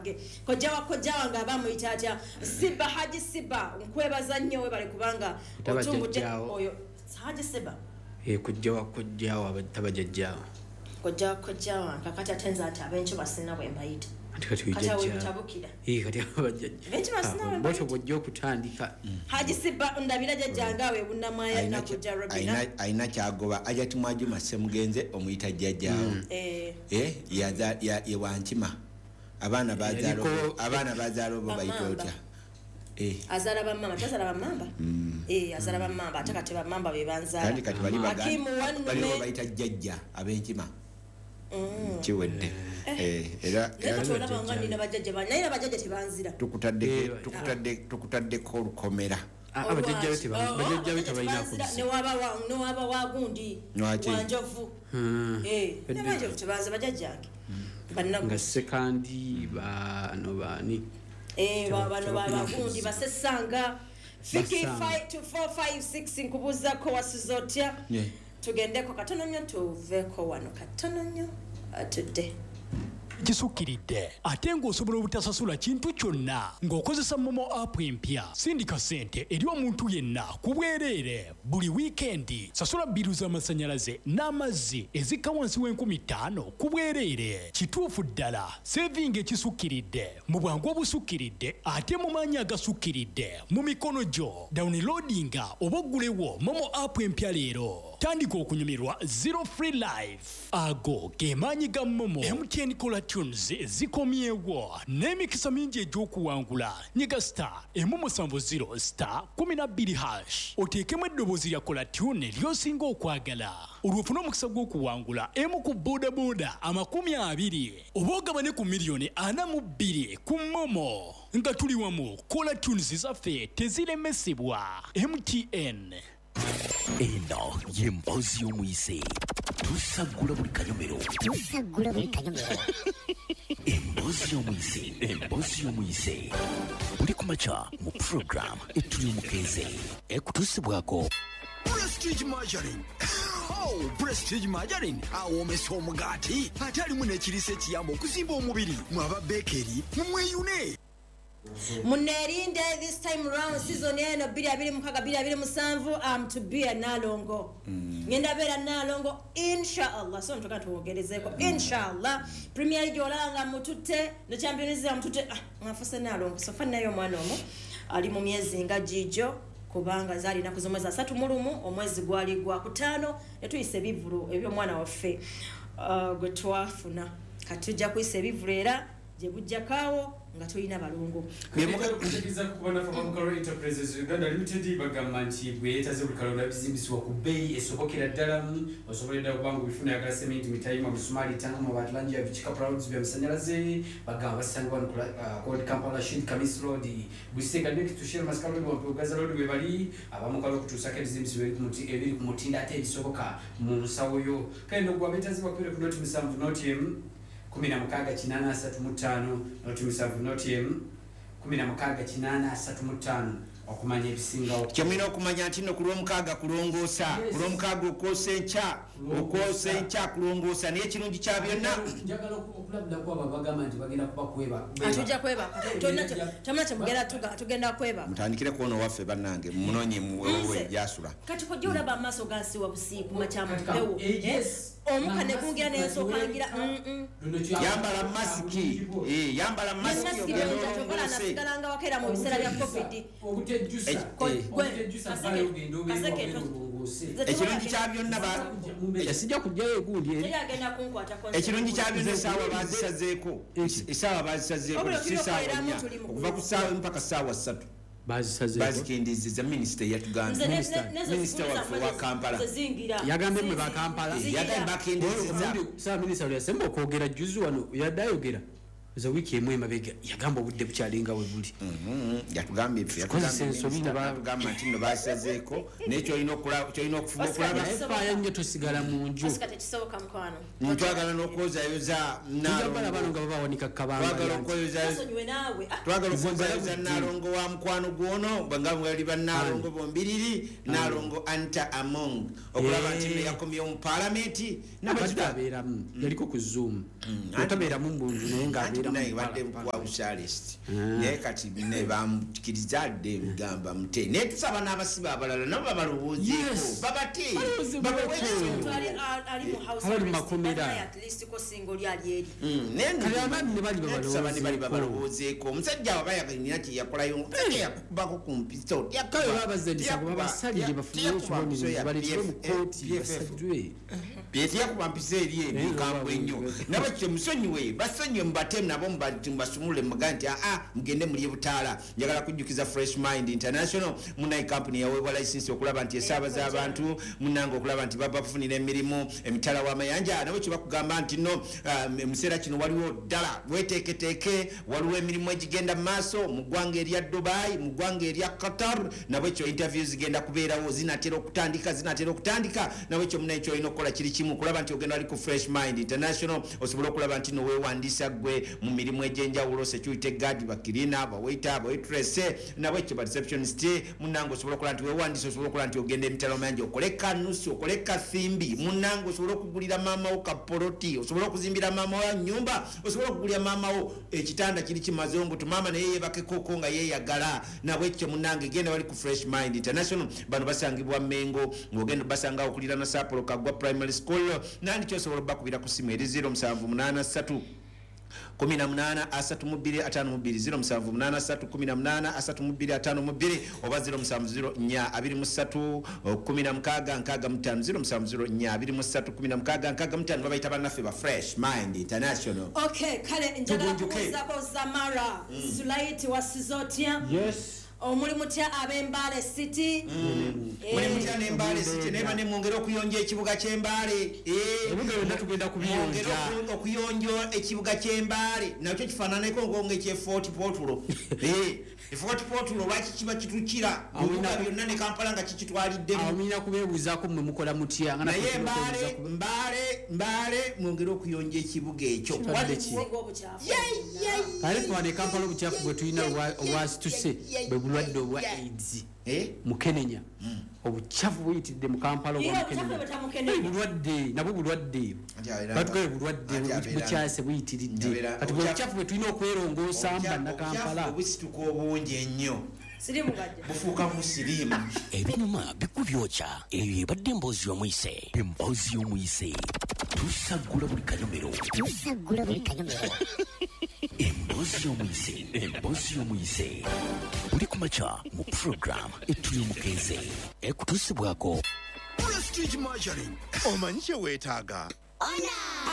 wange kojja wange abamuyita atya Siba Haji Siba nkwebaza nnyo we bali kubanga otumbudde oyo Haji Siba kujjawa abatabajjajjawa kojja kakati atenza ati abenshi basina bwe mbayita kati bitabukira kati abajjajja benshi basina bwe mbayita bojjo okutandika Haji Siba ndabira jjajjanga we bunamaya na kujja Robina aina kyagoba ajati mwajuma semugenze omuyita jjajjawo ye wankima abana bazaalo bo bayita otya azala bamama tazala bamamba azala bamamba atakati bamamba bebanzala kandi kati bali baganda bayita jjajja abenkima kiwedde era tolabanga nina bajjajja naye abajjajja tebanzira tukutaddeko olukomera abajjajja betabalina kuzza newaba wagundi wanjovu nebanjovu tebanza bajjajjange nga sekandi bano bani bano bagundi basesanga Fiki 52456 nkubuzako wasizotya tugendeko katono nnyo tuveko wano katono nnyo today kisukiridde ate ng'osobola obutasasula kintu kyonna ng'okozesa momo app empya sindika ssente eri omuntu yenna ku bwereere buli wiikendi sasula bbiru z'amasannyalaze n'amazzi ezikka wansi w'50,000 ku bwereere kituufu ddala sevinga ekisukkiridde mu bwangu obusukkiridde ate mu maanyi agasukkiridde mu mikono gyo downloadinga oba oggulewo momo app empya leero tandika okunyumirwa zero free life ago ge maanyi ga momo MTN Kola Tunes zikomyewo n'emikisa mingi egy'okuwangula nyiga *170 *12# oteekemu eddoboozi lya Kola Tune ly'osinga okwagala olwofuna omukisa gw'okuwangula emu ku bodaboda 20 oba ogabane ku miliyoni 42 ku momo nga tuli wamu Kola Tunes zaffe teziremesebwa MTN. Eno y'emboozi y'omuyise tusagula buli kanyomero emboozi y'omuyise buli kumakya mu program etuli omukeeze ekutuusibwako Prestige Margarine. Prestige Margarine awomesa omugaati ate alimu n'ekiriisa ekiyamba okuzimba omubiri mwaba bekeri mumweyune Munerinde this time round season eno 2026 to be a Nalongo. Ngenda bera Nalongo inshallah so ntoka tuogerezeko inshallah Premier League olanga mutute no Champions League mutute mwafuse Nalongo so fana yo mwana omo ali mu myezi nga jijo kubanga zali na kuzomeza 3 mulumu omwezi gwali gwa kutano netuyise bivulu ebyo mwana waffe gwe twafuna katujja kuyise bivulu era je bujja kawo nga tulina balungu kutegeeza kubona Famukaro Enterprises Uganda Limited bagamba nti bwetaze bukalonda bizimbisibwa ku bei esobokera ddala osobolera kubangu bifuna ya cement mitayima musumali tanga mu Atlanta bichika products bya msanyalaze bagamba basangwa ku Kampala Shid Kamis Road Busega next to Shell Mascalo wa Gaza Road we bali abamukalo kutusaka bizimbisibwa ebiri ku mutinda ate bisoboka mu nsawo yo kandi ogwa betaze bakwire ku dot misamvu notiem 16:835 notimusavu notiem 16:835 okumanya ebisingawo kyemina okumanya nti no kulwomukaaga kulongoosa kulwomukaaga okwosencha kulongoosa naye ekirungi kya byonna njagala okulabda kwaba bagamba nti bagenda kuba kweba atujja kweba tamna kyemugenda tugenda kweba mutandikire kuona waffe bannange munonye muwewe jasula kati kojja olaba amaaso gansi wa busiiku makyamupewo omuka ne kungira n'ensookangira yambala masiki yambala masiki ogenda nasigalanga wakeera mu biseera bya covid ekirungi kya byonna yasijja kujjayo egundi ekirungi kya byonna essaawa bazisazeeko okuva ku ssaawa mpaka ssaawa 3 bazikendeezeza minisita yatugambye minisita waffe wa Kampala yagambye mwe ba Kampala yagambye bakendeezeza saa minisita yasemba okwogera juzi wano yadde ayogera za wiki emwe mabega yagamba obudde bukyalinga we buli yatugambye yatugamba nti no basazeeko n'ekyo olina okufuna okulaba faya nnyo tosigala mu nju twagala n'okwozayoza twagala bano nga babawanika kabanga twagala okwozayoza Nalongo wa mukwano gwono nga bali bannalongo bombiriri Nalongo Anta Among okulaba nti yakomyewo mu palamenti n'abatabeeramu yaliko ku Zoom atabeeramu mbunju naye ng'abeera naye badde mkuwa Charles naye kati ne bamukiriza dde mugamba mute naye tusaba n'abasiba abalala nabo babalowoozeeko babate ali makomera at least ko single lyali eri kale abandi ne bali babalowoozeeko omusajja abayagalira kye yakolayo omusajja yakubako ku mpiso kayo babazendisa kuba basalire bafunye ekibonero balitire mu kooti basajjwe yakuba mpisa eri ebigambo ennyo nabo kye musonyiwe basonyiwe mubatemu nabo mbasumule muga nti mugende muli butaala njagala kujjukiza Fresh Mind International munayi kampuni yaweebwa license okulaba nti esaabaza abantu munange okulaba nti babafunira emirimu emitala w'amayanja nabo kye bakugamba nti no museera kino waliwo ddala weteeketeeke waliwo emirimu egigenda mu maaso mu ggwanga erya Dubai mu ggwanga erya Qatar nabo ekyo interview zigenda kubeerawo zinatera okutandika nabo ekyo munayi kyolina okukola kiri kimu kulaba nti ogenda ali ku Fresh Mind International osobola okulaba nti noweewandisa gwe mu mirimu egyenjawulo security guard bakirina bawaiter bawaitress nabo ekyo ba receptionist munange osobola okola nti weewandisa osobola okola nti ogenda emitalo mayanja okoleka nusu okoleka thimbi munange osobola okugulira maama wo kapoloti osobola okuzimbira maama wo nyumba osobola okugulira maama wo ekitanda kiri kimazongo tumaama naye yebakekoko nga yeyagala nabo ekyo munange genda wali ku Fresh Mind International bano basangibwa Mengo ng'ogenda basanga okulira na Sapolo Kagwa Primary School nandi kyosobola bakubira ku simu eri 0783 18 32 52 0783 18 32 oba 070 23 16 babayita bannaffe ba Fresh Mind International. Okay, kale njagala kubuuzako Zamara Sulaiti wa Sizotya. Yes. Omuli mutya ab'Embale City muli mutya n'Embale City neba ne mwongera okuyonja ekibuga ky'Embale ebugero tugenda kubiyonja okuyonja ekibuga ky'Embale nakyo kifaananeko ngonge kye Fort Portal Fort Portal lwaki kiba kitukira ebibuga byonna ne Kampala nga kikitwalidde awumina kubeebuuzaako mmwe mukola mutya naye Mbale mwongera okuyonja ekibuga ekyo kale twane Kampala obukyafu bwe tulina obwasituse bulwadde obwa AIDS mukenenya obuchafu buyitidde mu Kampala obwa bulwadde nabwo bulwadde batukoye bulwadde bukyase buyitiridde kati obuchafu bwe tulina okwerongoosa mba Kampala obusituka obungi ennyo bufuuka mu siriimu ebinuma bikubyokya eyo ebadde emboozi y'omuyise emboozi y'omuyise tusagula buli kanyomero emboozi y'omuyise buli kumakya mu program etuli omukeze ekutuusibwako Prestige Margarine omanyi kye weetaaga